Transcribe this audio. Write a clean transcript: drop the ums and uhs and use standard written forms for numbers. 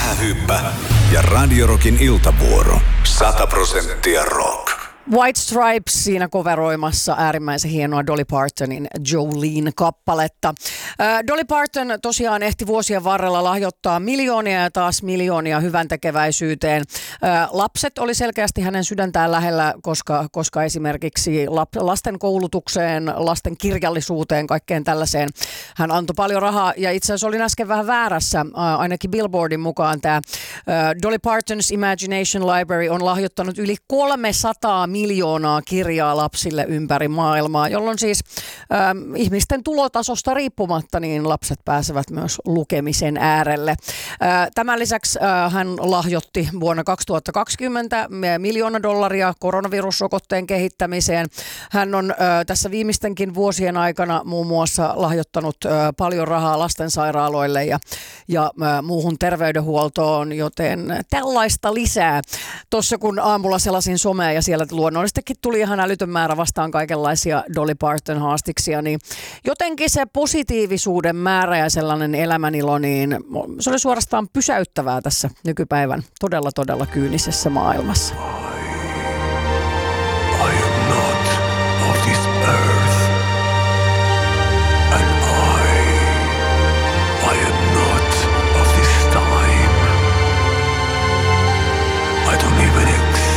Käähähyppä ja Radio Rockin iltavuoro. 100% rock. White Stripes siinä coveroimassa äärimmäisen hienoa Dolly Partonin Jolene-kappaletta. Dolly Parton tosiaan ehti vuosien varrella lahjoittaa miljoonia ja taas miljoonia hyväntekeväisyyteen. Lapset oli selkeästi hänen sydäntään lähellä, koska esimerkiksi lasten koulutukseen, lasten kirjallisuuteen, kaikkeen tällaiseen hän antoi paljon rahaa. Ja itse asiassa olin äsken vähän väärässä, ainakin Billboardin mukaan tämä Dolly Parton's Imagination Library on lahjoittanut yli 300 miljoonaa kirjaa lapsille ympäri maailmaa, jolloin siis ihmisten tulotasosta riippumatta niin lapset pääsevät myös lukemisen äärelle. Tämän lisäksi hän lahjoitti vuonna 2020 $1 miljoona koronavirusrokotteen kehittämiseen. Hän on tässä viimeistenkin vuosien aikana muun muassa lahjoittanut paljon rahaa lastensairaaloille ja muuhun terveydenhuoltoon, joten tällaista lisää. Tuossa kun aamulla selasin somea ja siellä luonnollisestikin tuli ihan älytön määrä vastaan kaikenlaisia Dolly Parton haastiksia, niin jotenkin se positiivisuuden määrä ja sellainen elämänilo, niin se oli suorastaan pysäyttävää tässä nykypäivän todella kyynisessä maailmassa.